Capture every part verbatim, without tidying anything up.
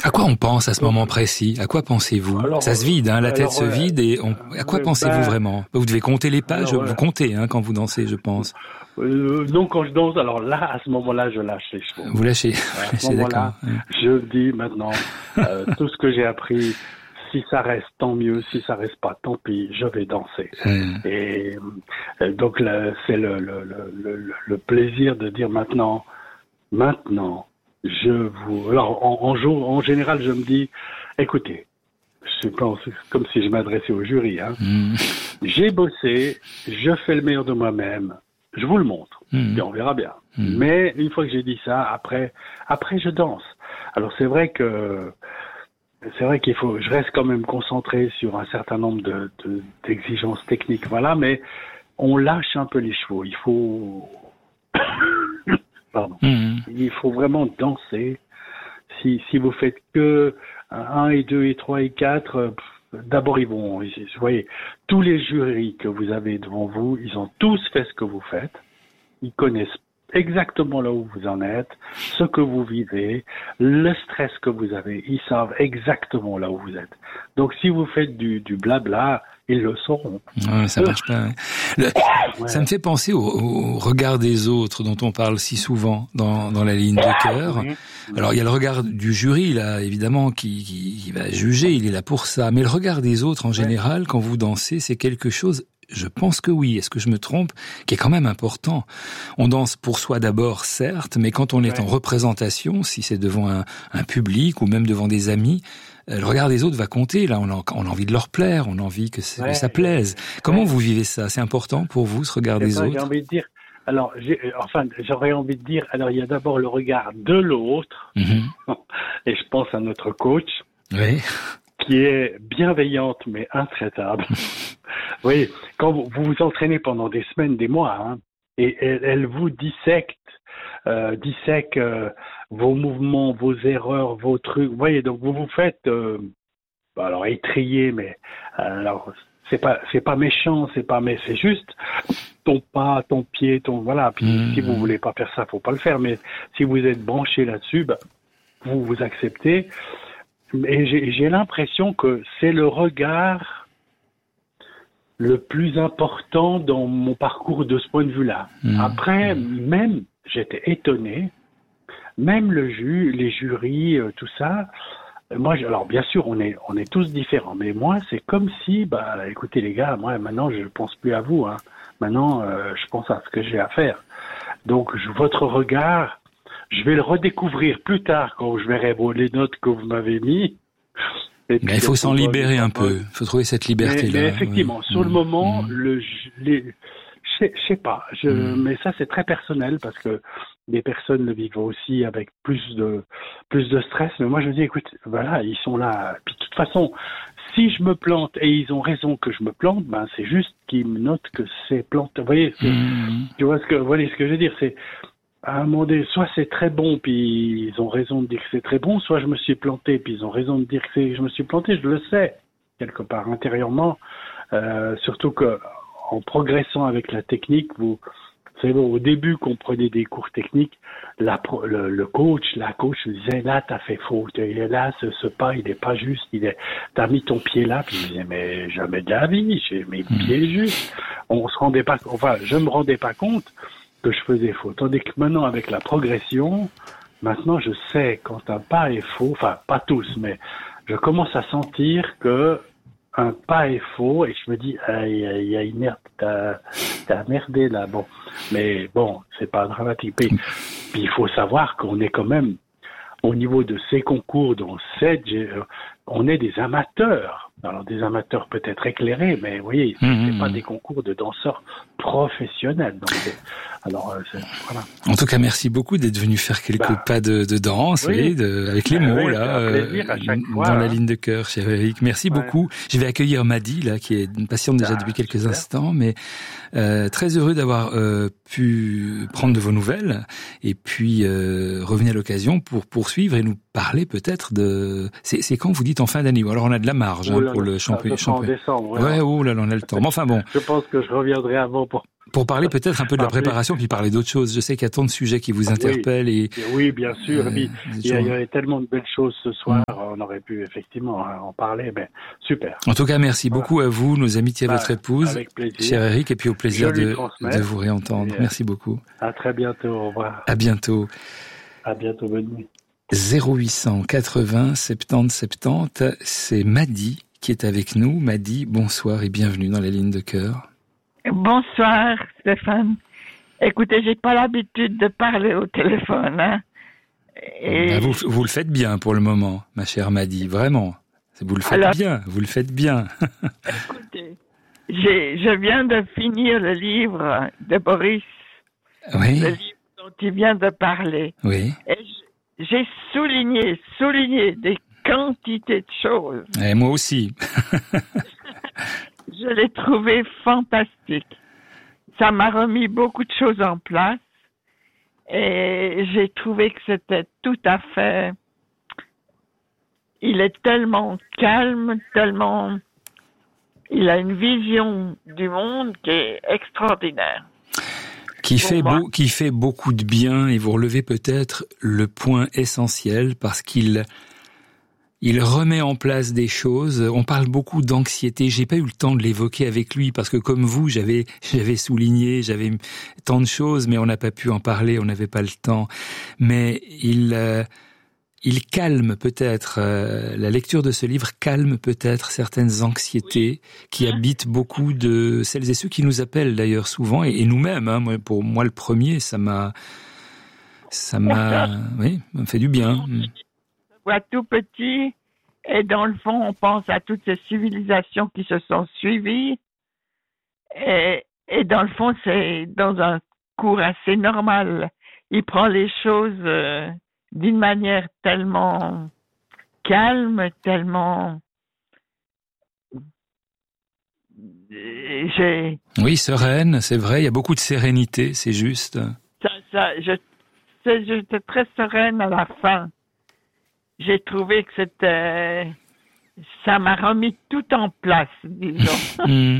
À quoi on pense à ce moment précis? À quoi pensez-vous? Alors, ça se vide, hein, la tête alors, se vide et on... à quoi euh, pensez-vous ben, vraiment? Vous devez compter les pages, alors, vous ouais. comptez hein, quand vous dansez, je pense. Euh, non, quand je danse, alors là, à ce moment-là, je lâche les chevaux. Vous lâchez, à ce moment-là, je me dis maintenant, euh, tout ce que j'ai appris, si ça reste, tant mieux. Si ça reste pas, tant pis, je vais danser. Mmh. Et euh, donc, là, c'est le, le, le, le, le plaisir de dire maintenant, maintenant, je vous... Alors, en, en, jour, en général, je me dis, écoutez, je pense comme si je m'adressais au jury. Hein. Mmh. J'ai bossé, je fais le meilleur de moi-même. Je vous le montre, mmh. et on verra bien. Mmh. Mais une fois que j'ai dit ça, après, après je danse. Alors c'est vrai que c'est vrai qu'il faut, je reste quand même concentré sur un certain nombre de, de d'exigences techniques, voilà. Mais on lâche un peu les chevaux. Il faut, pardon, mmh. il faut vraiment danser. Si si vous faites que un et deux et trois et quatre. D'abord, ils vont, vous voyez, tous les jurys que vous avez devant vous, ils ont tous fait ce que vous faites. Ils connaissent exactement là où vous en êtes, ce que vous vivez, le stress que vous avez. Ils savent exactement là où vous êtes. Donc, si vous faites du, du blabla, ils le sauront. Ouais, ça marche pas. Ouais. Le, ouais. Ça me fait penser au, au regard des autres dont on parle si souvent dans, dans la ligne de cœur. Oui. Alors il y a le regard du jury là, évidemment, qui, qui, qui va juger. Il est là pour ça. Mais le regard des autres en général, ouais. quand vous dansez, c'est quelque chose. Je pense que oui. Est-ce que je me trompe? Qui est quand même important. On danse pour soi d'abord, certes, mais quand on est ouais. en représentation, si c'est devant un, un public ou même devant des amis. Le regard des autres va compter. Là, on a, on a envie de leur plaire, on a envie que, ouais, que ça plaise. Comment ouais. vous vivez ça? C'est important pour vous, ce regard des autres? J'ai envie de dire. Alors, j'ai, enfin, j'aurais envie de dire. Alors, il y a d'abord le regard de l'autre, mm-hmm. et je pense à notre coach, oui. qui est bienveillante mais intraitable. Oui, quand vous, vous vous entraînez pendant des semaines, des mois, hein, et elle, elle vous dissecte. Euh, dissèque euh, vos mouvements, vos erreurs, vos trucs. Vous voyez, donc vous vous faites, euh, alors étrier, mais euh, alors c'est pas c'est pas méchant, c'est pas, mais c'est juste ton pas, ton pied, ton voilà. Puis mmh. si vous voulez pas faire ça, faut pas le faire. Mais si vous êtes branché là-dessus, bah, vous vous acceptez. Et j'ai, j'ai l'impression que c'est le regard le plus important dans mon parcours de ce point de vue-là. Mmh. Après, même j'étais étonné, même le ju, les jurys, euh, tout ça. Moi, je, alors bien sûr, on est, on est tous différents, mais moi, c'est comme si, bah, écoutez les gars, moi maintenant, je pense plus à vous. Hein. Maintenant, euh, je pense à ce que j'ai à faire. Donc, je, votre regard, je vais le redécouvrir plus tard quand je verrai bon, les notes que vous m'avez mis. Et mais il faut s'en libérer un peu. Il faut trouver cette liberté-là. Mais, mais effectivement, ouais. sur mmh. le moment, mmh. le, les Je sais pas, je, mmh. mais ça c'est très personnel parce que des personnes le vivent aussi avec plus de plus de stress. Mais moi je dis écoute, voilà, ils sont là. Puis de toute façon, si je me plante et ils ont raison que je me plante, ben c'est juste qu'ils me notent que c'est planté. Vous voyez, c'est, mmh. tu vois ce que, vous voyez ce que je veux dire, c'est à un moment donné, soit c'est très bon puis ils ont raison de dire que c'est très bon, soit je me suis planté puis ils ont raison de dire que c'est, je me suis planté. Je le sais quelque part intérieurement, euh, surtout que en progressant avec la technique, vous, vous savez, au début qu'on prenait des cours techniques, la, le, le coach, la coach disait là t'as fait faux, là ce, ce pas il est pas juste, il est, t'as mis ton pied là, puis je disais mais jamais de la vie, j'ai mes pieds justes. On se rendait pas, enfin je me rendais pas compte que je faisais faux. Tandis que maintenant avec la progression, maintenant je sais quand un pas est faux, enfin pas tous, mais je commence à sentir que un pas est faux et je me dis aïe aïe aïe merde t'as t'as merdé là bon mais bon c'est pas dramatique puis, puis il faut savoir qu'on est quand même au niveau de ces concours dont c'est on est des amateurs alors des amateurs peut-être éclairés mais vous voyez c'est, mmh, c'est pas des concours de danseurs professionnels donc c'est, alors c'est, voilà. En tout cas merci beaucoup d'être venu faire quelques bah, pas de, de danse oui, oui, de, avec les mots oui, là euh, fois, dans hein. la ligne de cœur cher Eric merci ouais. beaucoup je vais accueillir Madi là qui est une patiente déjà ah, depuis quelques super. instants mais euh, très heureux d'avoir euh, pu prendre de vos nouvelles et puis euh, revenir à l'occasion pour poursuivre et nous parler peut-être de c'est, c'est quand vous dites en fin d'année alors on a de la marge hein, oh là pour le championnat. En décembre. Ouais, ouais, oh là là, on a le temps. Mais enfin bon. Je pense que je reviendrai avant pour. Pour parler peut-être un peu de la préparation, puis parler d'autres choses. Je sais qu'il y a tant de sujets qui vous interpellent. Oui, et oui bien sûr. Euh, il, y a, il y avait tellement de belles choses ce soir. Mmh. On aurait pu effectivement en parler. Mais super. En tout cas, merci voilà. beaucoup à vous, nos amitiés à bah, votre épouse, avec plaisir. Cher Eric, et puis au plaisir de, de vous réentendre. Et merci beaucoup. À très bientôt. Au revoir. À bientôt. À bientôt. Bonne nuit. zéro huit cent quatre-vingts soixante-dix soixante-dix, c'est Madi qui est avec nous. Madi, bonsoir et bienvenue dans la ligne de cœur. Bonsoir Stéphane. Écoutez, j'ai pas l'habitude de parler au téléphone. Hein. Et... Ben vous, vous le faites bien pour le moment, ma chère Madi, vraiment. Vous le faites Alors, bien, vous le faites bien. Écoutez, j'ai, je viens de finir le livre de Boris. Oui. Le livre dont il vient de parler. Oui. Et j'ai souligné, souligné des quantités de choses. Et moi aussi. Je l'ai trouvé fantastique. Ça m'a remis beaucoup de choses en place et j'ai trouvé que c'était tout à fait... Il est tellement calme, tellement... Il a une vision du monde qui est extraordinaire. Qui fait, beau, qui fait beaucoup de bien, et vous relevez peut-être le point essentiel parce qu'il... Il remet en place des choses. On parle beaucoup d'anxiété. J'ai pas eu le temps de l'évoquer avec lui parce que comme vous, j'avais, j'avais souligné, j'avais tant de choses, mais on n'a pas pu en parler. On n'avait pas le temps. Mais il, euh, il calme peut-être. Euh, la lecture de ce livre calme peut-être certaines anxiétés qui habitent beaucoup de celles et ceux qui nous appellent d'ailleurs souvent et, et nous-mêmes. Hein, moi, pour moi, le premier, ça m'a, ça m'a, oui, m'a fait du bien. Voit tout petit, et dans le fond, on pense à toutes ces civilisations qui se sont suivies, et, et dans le fond, c'est dans un cours assez normal. Il prend les choses euh, d'une manière tellement calme, tellement... J'ai... Oui, sereine, c'est vrai, il y a beaucoup de sérénité, c'est juste. Ça, ça, je, c'est, j'étais très sereine à la fin. J'ai trouvé que c'était... Ça m'a remis tout en place, disons. mm.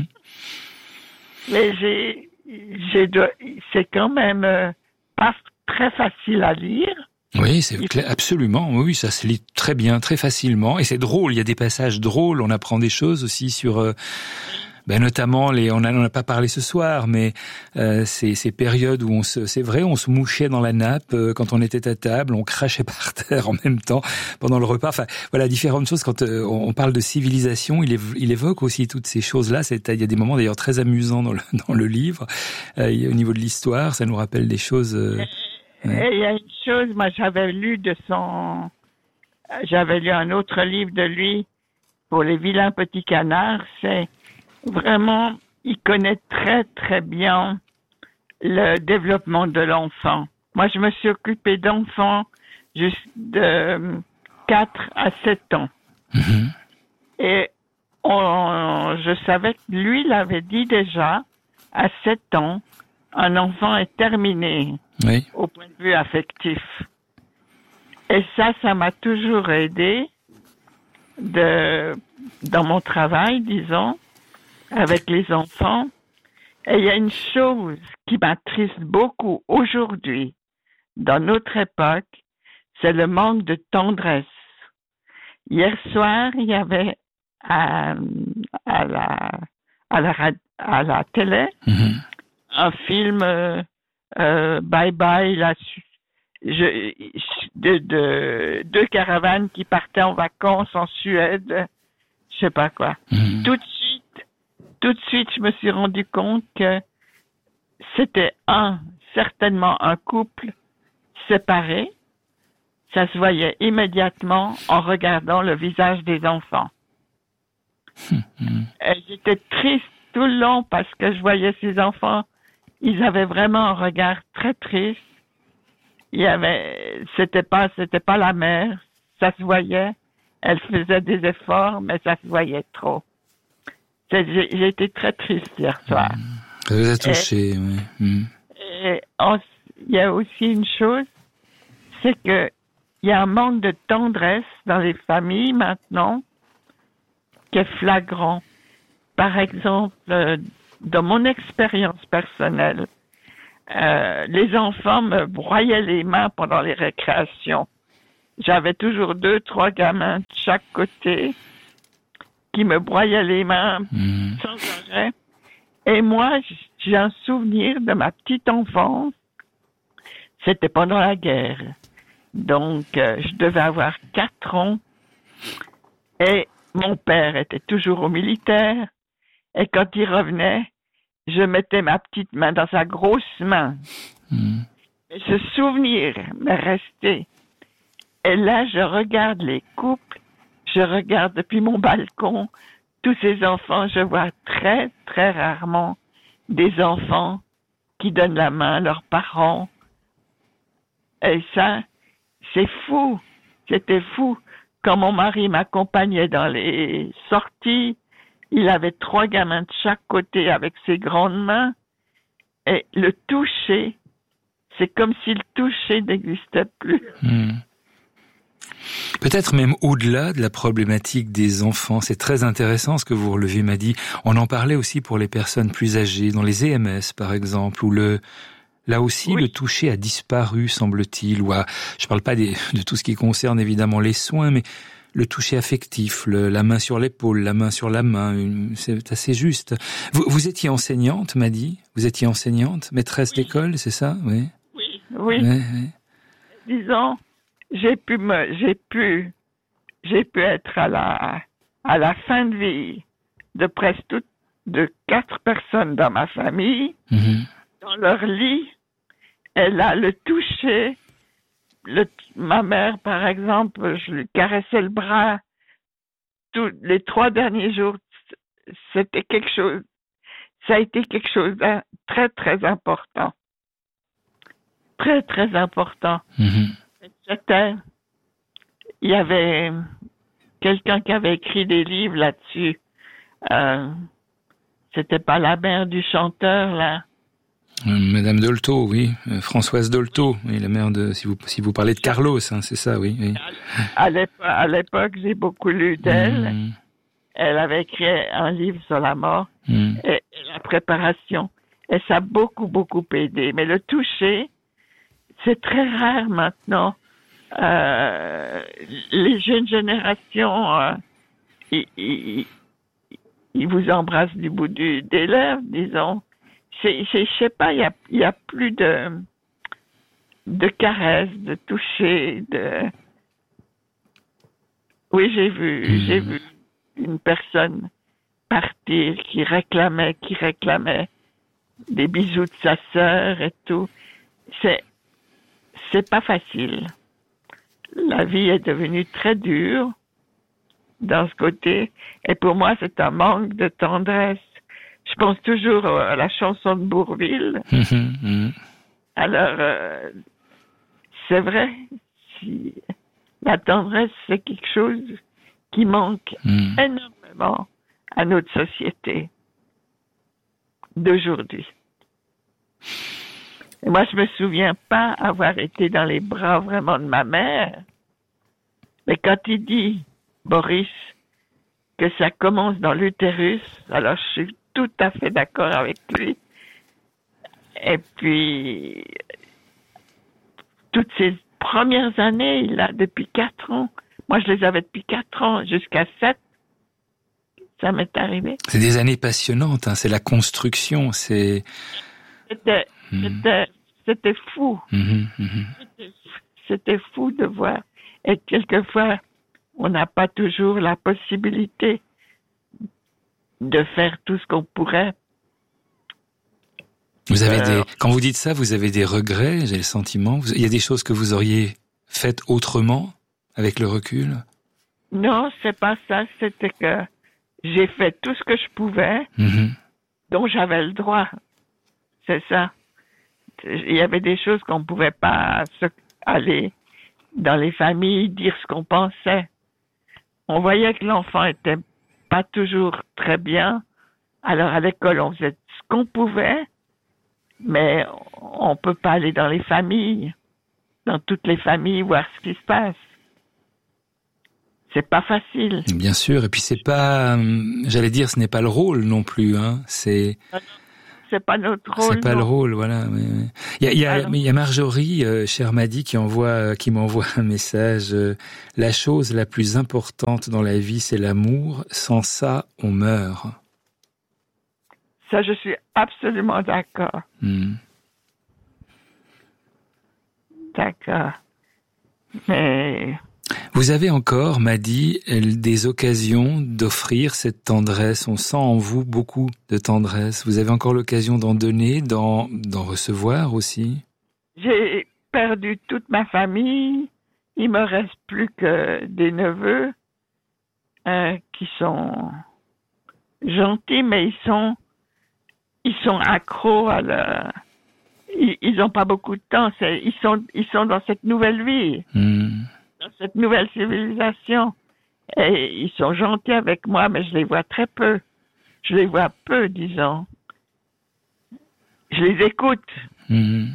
Mais j'ai... j'ai de... c'est quand même euh, pas très facile à lire. Oui, c'est clair, absolument. Oui, ça se lit très bien, très facilement. Et c'est drôle, il y a des passages drôles. On apprend des choses aussi sur... Euh... Ben notamment les, on n'en a pas parlé ce soir, mais euh, ces, ces périodes où on se, c'est vrai, on se mouchait dans la nappe euh, quand on était à table, on crachait par terre en même temps pendant le repas. Enfin, voilà, différentes choses. Quand euh, on parle de civilisation, il, év- il évoque aussi toutes ces choses-là. C'est, il y a des moments d'ailleurs très amusants dans le, dans le livre. Euh, au niveau de l'histoire, ça nous rappelle des choses. Euh, et, ouais. et il y a une chose, moi j'avais lu de son, j'avais lu un autre livre de lui pour les vilains petits canards. C'est Vraiment, il connaît très, très bien le développement de l'enfant. Moi, je me suis occupée d'enfants juste de quatre à sept ans. Mm-hmm. Et on, je savais que lui l'avait dit déjà, à sept ans, un enfant est terminé oui. au point de vue affectif. Et ça, ça m'a toujours aidé de, dans mon travail, disons, avec les enfants. Et il y a une chose qui m'attriste beaucoup aujourd'hui, dans notre époque, c'est le manque de tendresse. Hier soir, il y avait à, à, la, à, la, à la télé mm-hmm. un film euh, euh, Bye Bye, la, je, de, de deux caravanes qui partaient en vacances en Suède, je sais pas quoi. Mm-hmm. Tout de suite, Tout de suite, je me suis rendu compte que c'était un, certainement un couple séparé. Ça se voyait immédiatement en regardant le visage des enfants. Et j'étais triste tout le long parce que je voyais ces enfants, ils avaient vraiment un regard très triste. Il y avait, c'était pas, c'était pas la mère, ça se voyait. Elle faisait des efforts, mais ça se voyait trop. J'ai, j'ai été très triste hier soir. Ça vous a touché, et, oui. Mm. Et il y a aussi une chose, c'est que il y a un manque de tendresse dans les familles maintenant, qui est flagrant. Par exemple, euh, dans mon expérience personnelle, euh, les enfants me broyaient les mains pendant les récréations. J'avais toujours deux, trois gamins de chaque côté qui me broyaient les mains mmh. sans arrêt. Et moi, j'ai un souvenir de ma petite enfance. C'était pendant la guerre. Donc, euh, je devais avoir quatre ans. Et mon père était toujours au militaire. Et quand il revenait, je mettais ma petite main dans sa grosse main. Mmh. Et ce souvenir m'est resté. Et là, je regarde les couples, je regarde depuis mon balcon tous ces enfants. Je vois très, très rarement des enfants qui donnent la main à leurs parents. Et ça, c'est fou. C'était fou. Quand mon mari m'accompagnait dans les sorties, il avait trois gamins de chaque côté avec ses grandes mains. Et le toucher, c'est comme si le toucher n'existait plus. Mmh. Peut-être même au-delà de la problématique des enfants. C'est très intéressant ce que vous relevez, Madi. On en parlait aussi pour les personnes plus âgées, dans les E M S par exemple, où le, là aussi oui. le toucher a disparu, semble-t-il, ou à, je parle pas des, de tout ce qui concerne évidemment les soins, mais le toucher affectif, le, la main sur l'épaule, la main sur la main, une, c'est assez juste. Vous, vous étiez enseignante, Madi? Vous étiez enseignante, maîtresse oui. d'école, c'est ça? Oui. Oui, oui. oui, oui. Disons, j'ai pu me, j'ai pu, j'ai pu être à la, à la fin de vie de presque toutes, de quatre personnes dans ma famille, mm-hmm. dans leur lit, et là, le toucher, le, ma mère, par exemple, je lui caressais le bras, tous les trois derniers jours, c'était quelque chose, ça a été quelque chose de très, très important. Très, très important. Mm-hmm. C'était, il y avait quelqu'un qui avait écrit des livres là-dessus. Euh, c'était pas la mère du chanteur, là. Euh, Madame Dolto, oui. Euh, Françoise Dolto, oui, la mère de, si vous, si vous parlez de Carlos, hein, c'est ça, oui. oui. À, l'époque, à l'époque, j'ai beaucoup lu d'elle. Mmh. Elle avait écrit un livre sur la mort mmh. et, et la préparation. Et ça a beaucoup, beaucoup aidé. Mais le toucher, c'est très rare maintenant. Euh, les jeunes générations, euh, ils, ils, ils vous embrassent du bout du, des lèvres, disons. C'est, c'est, je sais pas, il y a, il y a plus de, de caresses, de toucher, de. Oui, j'ai vu, mmh. j'ai vu une personne partir qui réclamait, qui réclamait des bisous de sa sœur et tout. C'est, c'est pas facile. La vie est devenue très dure dans ce côté. Et pour moi, c'est un manque de tendresse. Je pense toujours à la chanson de Bourvil. Mmh. Alors, euh, c'est vrai, si la tendresse, c'est quelque chose qui manque mmh. énormément à notre société d'aujourd'hui. Et moi, je me souviens pas avoir été dans les bras vraiment de ma mère. Mais quand il dit, Boris, que ça commence dans l'utérus, alors je suis tout à fait d'accord avec lui. Et puis, toutes ces premières années, il a depuis quatre ans. Moi, je les avais depuis quatre ans jusqu'à sept. Ça m'est arrivé. C'est des années passionnantes, hein. C'est la construction, c'est... C'était, mmh. c'était, c'était fou. Mmh, mmh. C'était, c'était fou de voir. Et quelquefois, on n'a pas toujours la possibilité de faire tout ce qu'on pourrait. Vous avez euh, des, quand vous dites ça, vous avez des regrets, j'ai le sentiment. Il y a des choses que vous auriez faites autrement, avec le recul? Non, c'est pas ça. C'était que j'ai fait tout ce que je pouvais, mmh. dont j'avais le droit. C'est ça. Il y avait des choses qu'on ne pouvait pas aller dans les familles, dire ce qu'on pensait. On voyait que l'enfant était pas toujours très bien. Alors à l'école, on faisait ce qu'on pouvait, mais on peut pas aller dans les familles, dans toutes les familles, voir ce qui se passe. c'est pas facile. Bien sûr, et puis c'est pas, j'allais dire, ce n'est pas le rôle non plus, hein. C'est. C'est pas notre rôle. C'est pas non. le rôle, voilà. Il y a, il y a, il y a Marjorie, euh, chère Madi, qui envoie, qui m'envoie un message. Euh, la chose la plus importante dans la vie, c'est l'amour. Sans ça, on meurt. Ça, je suis absolument d'accord. Hmm. D'accord. Mais... Vous avez encore, Madi, des occasions d'offrir cette tendresse. On sent en vous beaucoup de tendresse. Vous avez encore l'occasion d'en donner, d'en, d'en recevoir aussi. J'ai perdu toute ma famille. Il me reste plus que des neveux euh, qui sont gentils, mais ils sont ils sont accros à la... Ils, ils ont pas beaucoup de temps. C'est, ils sont ils sont dans cette nouvelle vie. Mmh. Dans cette nouvelle civilisation. Et ils sont gentils avec moi, mais je les vois très peu. Je les vois peu, disons. Je les écoute. Mmh.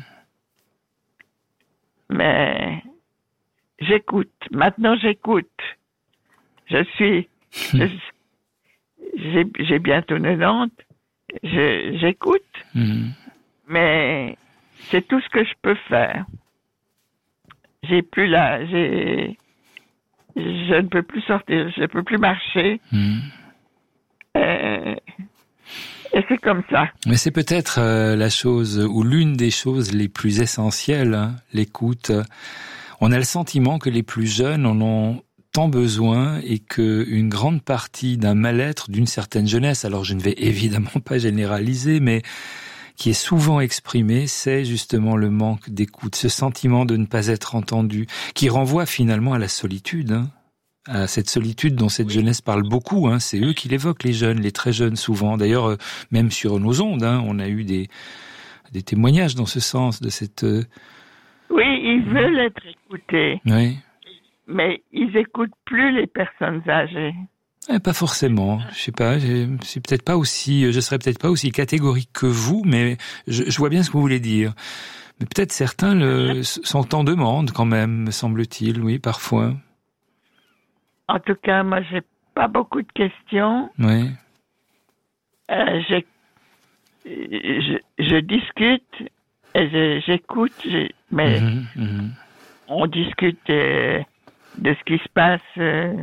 Mais j'écoute. Maintenant, j'écoute. Je suis... je, j'ai, j'ai bientôt quatre-vingt-dix. Je, j'écoute. Mmh. Mais c'est tout ce que je peux faire. J'ai plus la, j'ai, je ne peux plus sortir, je ne peux plus marcher. Mmh. Euh, et c'est comme ça. Mais c'est peut-être euh, la chose, ou l'une des choses les plus essentielles, hein, l'écoute. On a le sentiment que les plus jeunes en ont tant besoin et que une grande partie d'un mal-être d'une certaine jeunesse, alors je ne vais évidemment pas généraliser, mais qui est souvent exprimé, c'est justement le manque d'écoute, ce sentiment de ne pas être entendu, qui renvoie finalement à la solitude, hein, à cette solitude dont cette jeunesse parle beaucoup. Hein, c'est eux qui l'évoquent, les jeunes, les très jeunes souvent. D'ailleurs, euh, même sur nos ondes, hein, on a eu des, des témoignages dans ce sens de cette... Euh... Oui, ils veulent être écoutés, Oui. mais ils écoutent plus les personnes âgées. Eh, pas forcément. Je sais pas. Je suis peut-être pas aussi. Je serais peut-être pas aussi catégorique que vous, mais je, je vois bien ce que vous voulez dire. Mais peut-être certains le sont en demande quand même, me semble-t-il. Oui, parfois. En tout cas, moi, j'ai pas beaucoup de questions. Oui. Euh, j'ai, je, je discute et je, j'écoute, je, mais mmh, mmh. on discute euh, de ce qui se passe. Euh,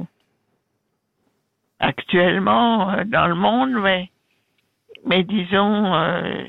Actuellement, euh, dans le monde, mais, mais disons, euh,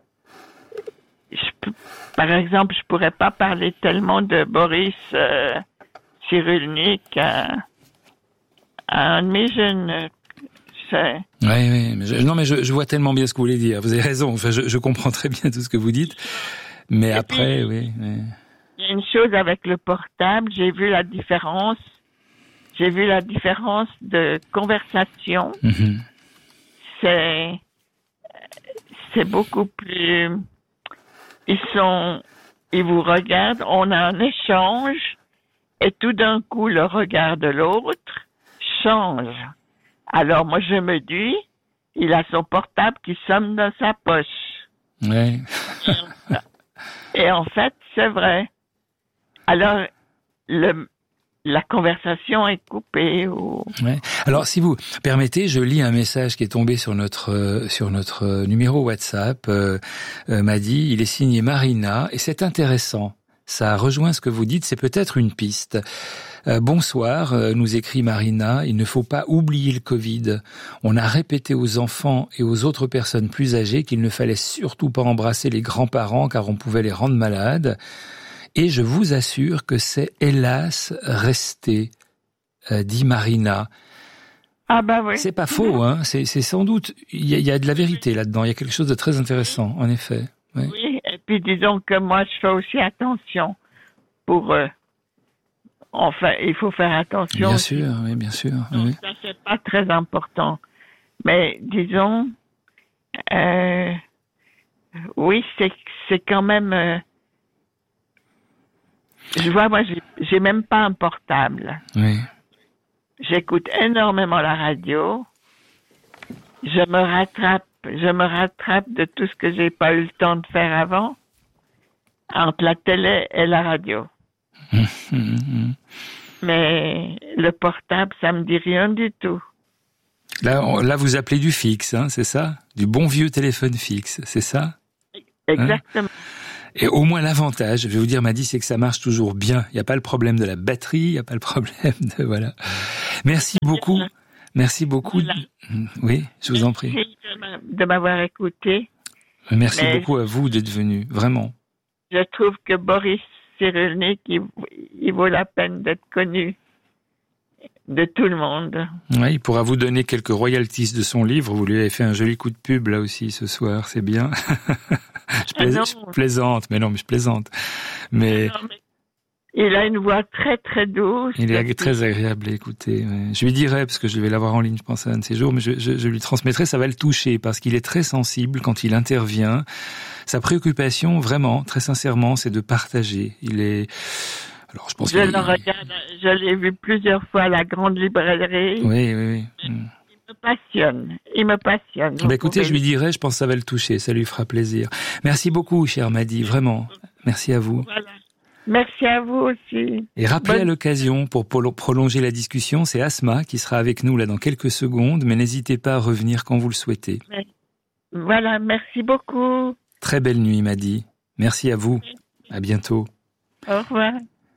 je, par exemple, je pourrais pas parler tellement de Boris euh, Cyrulnik à, à un de mes jeunes. C'est... Oui, oui. Mais je, non, mais je, je vois tellement bien ce que vous voulez dire. Vous avez raison. Enfin, je, je comprends très bien tout ce que vous dites. Mais Et après, puis, oui. oui. Il y a une chose avec le portable. J'ai vu la différence. J'ai vu la différence de conversation. Mmh. C'est, c'est beaucoup plus, ils sont, ils vous regardent, on a un échange, et tout d'un coup, le regard de l'autre change. Alors, moi, je me dis, il a son portable qui sonne dans sa poche. Oui. Et en fait, c'est vrai. Alors, le, la conversation est coupée. Ou... Ouais. Alors, si vous permettez, je lis un message qui est tombé sur notre euh, sur notre euh, numéro WhatsApp. Euh, euh, m'a dit, il est signé Marina, et c'est intéressant. Ça rejoint ce que vous dites. C'est peut-être une piste. Euh, bonsoir, euh, nous écrit Marina. Il ne faut pas oublier le Covid. On a répété aux enfants et aux autres personnes plus âgées qu'il ne fallait surtout pas embrasser les grands-parents car on pouvait les rendre malades. Et je vous assure que c'est hélas resté, euh, dit Marina. Ah bah oui. C'est pas faux, hein. C'est, c'est sans doute, il y a, y a de la vérité là-dedans. Il y a quelque chose de très intéressant, en effet. Oui. Oui, et puis disons que moi je fais aussi attention pour eux. Enfin, il faut faire attention. Bien aussi. sûr, oui, bien sûr. Donc, Oui. ça c'est pas très important. Mais disons, euh, oui, c'est c'est quand même. Euh, Je vois, moi, j'ai, j'ai même pas un portable. Oui. J'écoute énormément la radio. Je me rattrape, je me rattrape de tout ce que j'ai pas eu le temps de faire avant, entre la télé et la radio. Mmh, mmh, mmh. Mais le portable, ça me dit rien du tout. Là, on, là vous appelez du fixe, hein, c'est ça? Du bon vieux téléphone fixe, c'est ça? Exactement. Hein? Et au moins l'avantage, je vais vous dire, Maddy, c'est que ça marche toujours bien. Il n'y a pas le problème de la batterie, il n'y a pas le problème de... Voilà. Merci beaucoup. Merci beaucoup. Voilà. Oui, je vous en prie. Merci de m'avoir écouté. Merci Mais beaucoup à vous d'être venu, vraiment. Je trouve que Boris Cyrulnik, il, il vaut la peine d'être connu de tout le monde. Oui, il pourra vous donner quelques royalties de son livre. Vous lui avez fait un joli coup de pub là aussi ce soir, c'est bien. je, plais- ah je plaisante, mais non, mais je plaisante. Mais... Non, mais il a une voix très très douce. Il est très agréable à écouter. Ouais. Je lui dirai, parce que je vais l'avoir en ligne, je pense, à un de ces jours, mais je, je, je lui transmettrai, ça va le toucher, parce qu'il est très sensible quand il intervient. Sa préoccupation, vraiment, très sincèrement, c'est de partager. Il est... Alors, je pense je le regarde, je l'ai vu plusieurs fois à la grande librairie. Oui, oui, oui. Il me passionne, il me passionne. Bah, écoutez, je lui dirai, je pense que ça va le toucher, ça lui fera plaisir. Merci beaucoup, chère Maddy, vraiment. Merci à vous. Voilà. Merci à vous aussi. Et rappelez Bonne... à l'occasion, pour prolonger la discussion, c'est Asma qui sera avec nous là dans quelques secondes, mais n'hésitez pas à revenir quand vous le souhaitez. Mais... Voilà, merci beaucoup. Très belle nuit, Maddy. Merci à vous. À bientôt. Au revoir.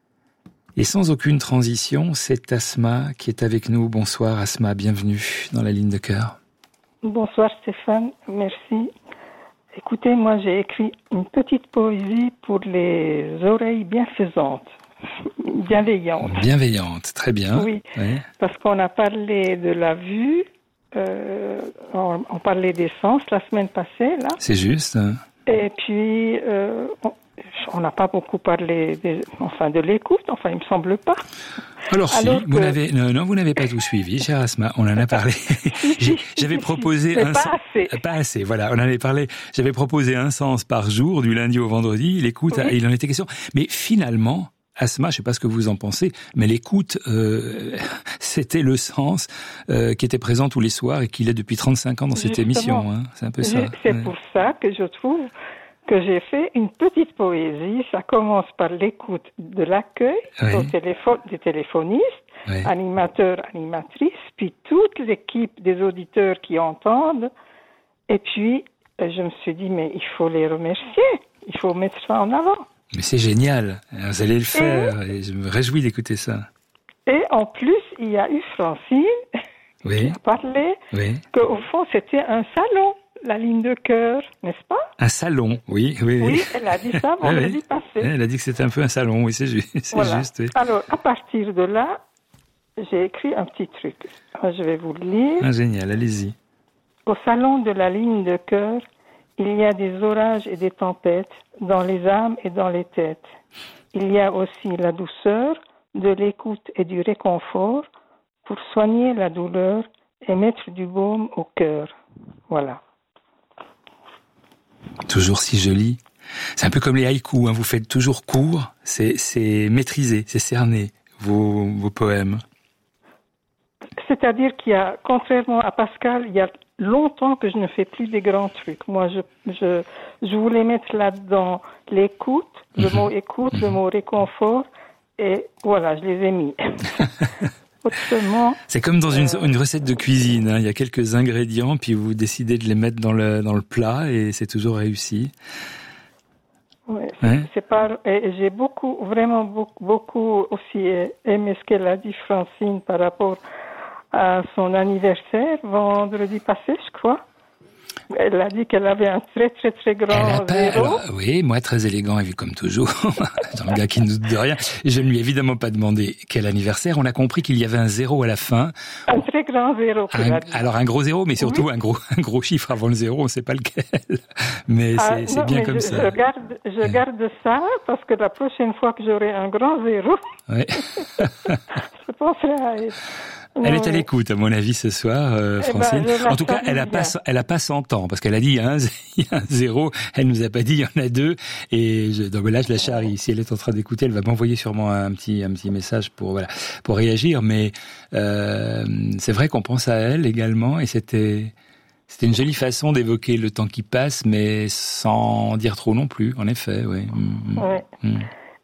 Et sans aucune transition, c'est Asma qui est avec nous. Bonsoir Asma, bienvenue dans la ligne de cœur. Bonsoir Stéphane, merci. Écoutez, moi j'ai écrit une petite poésie pour les oreilles bienfaisantes, bienveillantes. Bienveillantes, très bien. Oui, oui. Parce qu'on a parlé de la vue, euh, on, on parlait des sens la semaine passée, là. C'est juste. Et puis, euh, on n'a pas beaucoup parlé des, enfin, de l'écoute, enfin il me semble pas. Alors, Alors si, que... vous n'avez, non, non, vous n'avez pas tout suivi, cher Asma, on en a parlé. J'avais proposé Mais un pas sens, assez. pas assez, voilà, on en avait parlé. J'avais proposé un sens par jour, du lundi au vendredi, l'écoute, oui. Il en était question. Mais finalement, Asma, je sais pas ce que vous en pensez, mais l'écoute, euh, c'était le sens euh, qui était présent tous les soirs et qu'il est depuis trente-cinq ans dans cette Justement, émission. Hein. C'est un peu ça. C'est ouais. pour ça que je trouve que j'ai fait une petite poésie. Ça commence par l'écoute de l'accueil oui. au téléphone, des téléphonistes, oui. animateurs, animatrices, puis toute l'équipe des auditeurs qui entendent. Et puis, je me suis dit, mais il faut les remercier. Il faut mettre ça en avant. Mais c'est génial. Vous allez le faire. Et, et je me réjouis d'écouter ça. Et en plus, il y a eu Francine oui. qui a parlé oui. qu'au fond, c'était un salon. La ligne de cœur, n'est-ce pas? Un salon, oui, oui, oui. Oui, elle a dit ça vendredi oui. passé. Elle a dit que c'était un peu un salon, oui, c'est juste. C'est voilà. juste oui. Alors, à partir de là, j'ai écrit un petit truc. Je vais vous le lire. Ah, génial, allez-y. Au salon de la ligne de cœur, il y a des orages et des tempêtes dans les âmes et dans les têtes. Il y a aussi la douceur, de l'écoute et du réconfort pour soigner la douleur et mettre du baume au cœur. Voilà. Toujours si joli. C'est un peu comme les haïkus, hein. Vous faites toujours court, c'est, c'est maîtrisé, c'est cerné, vos, vos poèmes. C'est-à-dire qu'il y a, contrairement à Pascal, il y a longtemps que je ne fais plus des grands trucs. Moi, je, je, je voulais mettre là-dedans l'écoute, le mmh. mot écoute, mmh. le mot réconfort, et voilà, je les ai mis. Autrement, c'est comme dans une, euh... une recette de cuisine, hein. Il y a quelques ingrédients, puis vous décidez de les mettre dans le, dans le plat, et c'est toujours réussi. Ouais, c'est, ouais. c'est pas, et j'ai beaucoup, vraiment beaucoup, beaucoup aussi aimé ce qu'elle a dit, Francine, par rapport à son anniversaire, vendredi passé, je crois. Elle a dit qu'elle avait un très, très, très grand pas, zéro. Alors, oui, moi, très élégant, et vu comme toujours. Un gars qui ne doute de rien. Je ne lui ai évidemment pas demandé quel anniversaire. On a compris qu'il y avait un zéro à la fin. Un très grand zéro. Un, alors, un gros zéro, mais surtout oui. un gros, un gros chiffre avant le zéro, on ne sait pas lequel. Mais ah, c'est, c'est non, bien mais comme je, ça. Je garde, je ouais. garde ça, parce que la prochaine fois que j'aurai un grand zéro, ouais. je penserai à elle. Elle non, est à oui. l'écoute, à mon avis, ce soir, euh, Francine. Eh ben, en tout cas, elle a pas, elle a pas cent ans, parce qu'elle a dit, hein, il y a un zéro. Elle nous a pas dit, il y en a deux. Et je, donc là, je la charrie. Si elle est en train d'écouter, elle va m'envoyer sûrement un petit, un petit message pour, voilà, pour réagir. Mais, euh, c'est vrai qu'on pense à elle également, et c'était, c'était une jolie façon d'évoquer le temps qui passe, mais sans dire trop non plus, en effet, oui. Mmh, ouais. Mmh.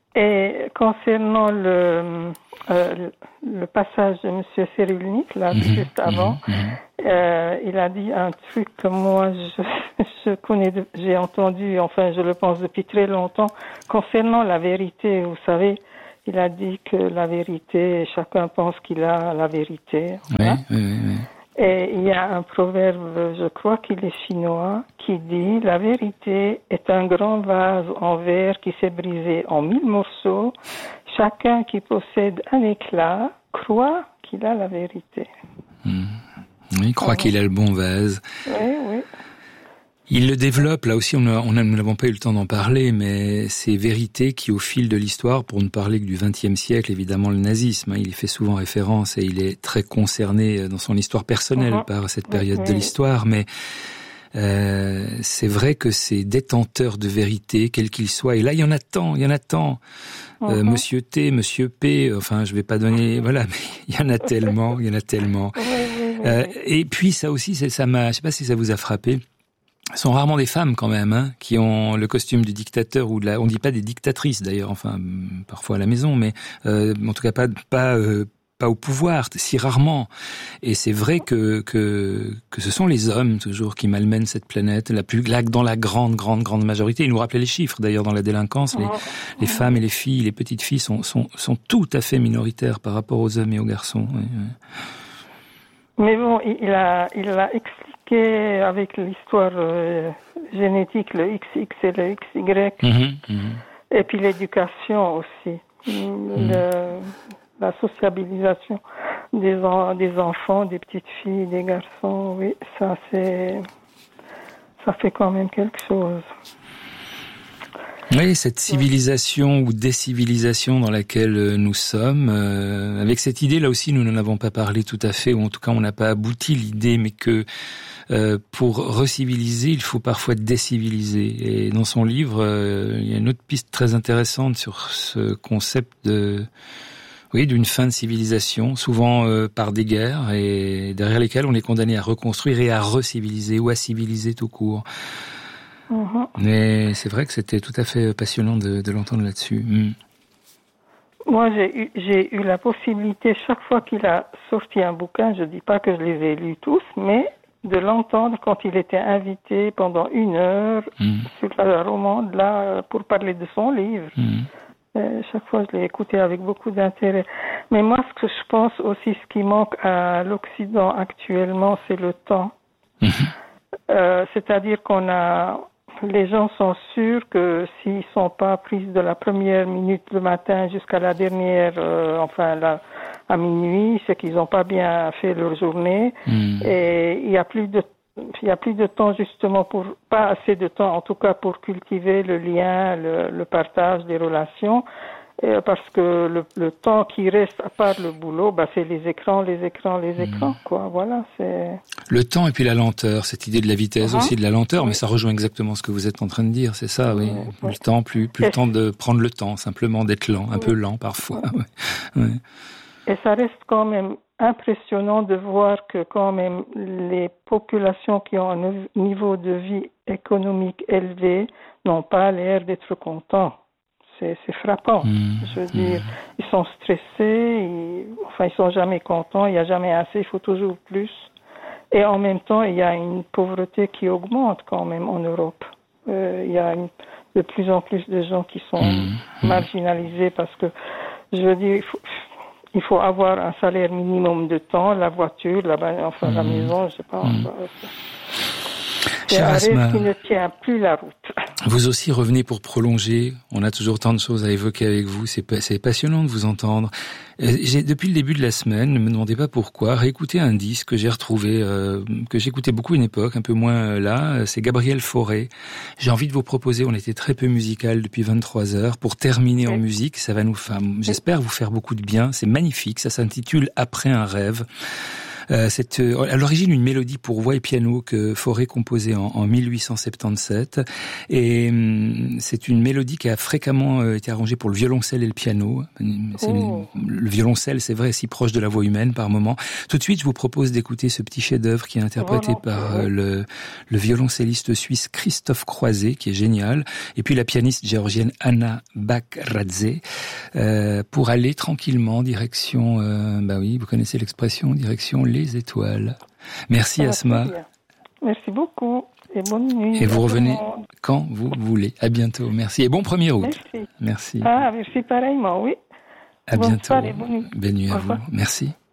Et concernant le, euh, le passage de M. Cyrulnik, là, mmh, juste avant, mmh, euh, il a dit un truc que moi, je, je connais, de, j'ai entendu, enfin, je le pense depuis très longtemps, concernant la vérité. Vous savez, il a dit que la vérité, chacun pense qu'il a la vérité. Oui, hein? oui, oui, oui. Et il y a un proverbe, je crois qu'il est chinois, qui dit « La vérité est un grand vase en verre qui s'est brisé en mille morceaux. Chacun qui possède un éclat croit qu'il a la vérité. Mmh. » Il croit mmh. qu'il a le bon vase. Oui, oui. Il le développe, là aussi, on a, on a, nous n'avons pas eu le temps d'en parler, mais ces vérités qui, au fil de l'histoire, pour ne parler que du vingtième siècle, évidemment, le nazisme, hein, il y fait souvent référence et il est très concerné dans son histoire personnelle uh-huh. par cette période uh-huh. de l'histoire, mais euh, c'est vrai que ces détenteurs de vérité, quels qu'ils soient, et là, il y en a tant, il y en a tant, uh-huh. euh, Monsieur T, Monsieur P, enfin, je vais pas donner, voilà, mais il y en a tellement, il y en a tellement. Euh, et puis, ça aussi, c'est, ça m'a, je sais pas si ça vous a frappé, ce sont rarement des femmes quand même, hein, qui ont le costume du dictateur ou de la. On dit pas des dictatrices d'ailleurs, enfin parfois à la maison, mais euh, en tout cas pas pas euh, pas au pouvoir, si rarement. Et c'est vrai que que que ce sont les hommes toujours qui malmènent cette planète, la plus là, dans la grande grande grande majorité. Il nous rappelait les chiffres d'ailleurs dans la délinquance, les les femmes et les filles, les petites filles sont sont sont tout à fait minoritaires par rapport aux hommes et aux garçons. Oui, oui. Mais bon, il a il a expliqué avec l'histoire euh, génétique, le X X et le X Y, mmh, mmh. et puis l'éducation aussi, mmh. le, la sociabilisation des, en, des enfants, des petites filles, des garçons, oui, ça c'est, ça fait quand même quelque chose. Oui, cette civilisation ou décivilisation dans laquelle nous sommes, euh, avec cette idée, là aussi, nous n'en avons pas parlé tout à fait, ou en tout cas, on n'a pas abouti l'idée, mais que euh, pour reciviliser, il faut parfois déciviliser. Et dans son livre, euh, il y a une autre piste très intéressante sur ce concept de, oui, d'une fin de civilisation, souvent euh, par des guerres, et derrière lesquelles on est condamné à reconstruire et à reciviliser ou à civiliser tout court. Mmh. Mais c'est vrai que c'était tout à fait passionnant de, de l'entendre là-dessus. Mmh. Moi, j'ai eu, j'ai eu la possibilité, chaque fois qu'il a sorti un bouquin, je dis pas que je les ai lus tous, mais de l'entendre quand il était invité pendant une heure mmh. sur la romande, là, pour parler de son livre. Mmh. Et chaque fois, je l'ai écouté avec beaucoup d'intérêt. Mais moi, ce que je pense aussi, ce qui manque à l'Occident actuellement, c'est le temps. Mmh. Euh, c'est-à-dire qu'on a... Les gens sont sûrs que s'ils sont pas pris de la première minute le matin jusqu'à la dernière, euh, enfin la, à minuit, c'est qu'ils n'ont pas bien fait leur journée. Mmh. Et il y a plus de, il y a plus de temps justement pour, pas assez de temps en tout cas pour cultiver le lien, le, le partage des relations. Et parce que le, le temps qui reste à part le boulot, bah c'est les écrans, les écrans, les écrans, mmh. quoi. Voilà, c'est... Le temps et puis la lenteur, cette idée de la vitesse uh-huh. aussi, de la lenteur, mais ça rejoint exactement ce que vous êtes en train de dire, c'est ça, oui. Ouais, plus ouais. le temps, plus, plus le temps de prendre le temps, simplement d'être lent, un ouais. peu lent parfois. Ouais. Ouais. Et ça reste quand même impressionnant de voir que quand même les populations qui ont un niveau de vie économique élevé n'ont pas l'air d'être contents. C'est, c'est frappant. Mmh, je veux dire, mmh. ils sont stressés, ils, enfin, ils sont jamais contents, il n'y a jamais assez, il faut toujours plus. Et en même temps, il y a une pauvreté qui augmente quand même en Europe. Euh, il y a une, de plus en plus de gens qui sont mmh, marginalisés parce que, je veux dire, il faut, il faut avoir un salaire minimum de temps, la voiture, la, enfin, mmh. la maison, je sais pas. Mmh. C'est un rêve qui ne tient plus la route. Vous aussi revenez pour prolonger. On a toujours tant de choses à évoquer avec vous. C'est, c'est passionnant de vous entendre. J'ai, depuis le début de la semaine, ne me demandez pas pourquoi, réécouté un disque que j'ai retrouvé, euh, que j'écoutais beaucoup à une époque, un peu moins là. C'est Gabriel Fauré. J'ai envie de vous proposer, on était très peu musical depuis vingt-trois heures. Pour terminer oui. en musique, ça va nous faire, j'espère vous faire beaucoup de bien. C'est magnifique. Ça s'intitule Après un rêve. Euh, c'est euh, à l'origine une mélodie pour voix et piano que Fauré composait en, en mille huit cent soixante-dix-sept. Et hum, c'est une mélodie qui a fréquemment euh, été arrangée pour le violoncelle et le piano. C'est, Oh. Le violoncelle, c'est vrai, est si proche de la voix humaine par moment. Tout de suite, je vous propose d'écouter ce petit chef-d'œuvre qui est interprété Volontiers. par euh, le, le violoncelliste suisse Christophe Croiset, qui est génial, et puis la pianiste géorgienne Anna Bakradze, euh, pour aller tranquillement direction, euh, bah oui, vous connaissez l'expression, direction les étoiles. Merci Ça va Asma, très bien. Merci beaucoup et bonne nuit. et vous à tout le revenez monde. quand vous voulez. À bientôt, merci, et bon premier août. Merci. Merci, Ah, merci pareillement, oui. à Bonne bientôt. soirée, bonne nuit. Bonne nuit Au à vous, revoir. merci.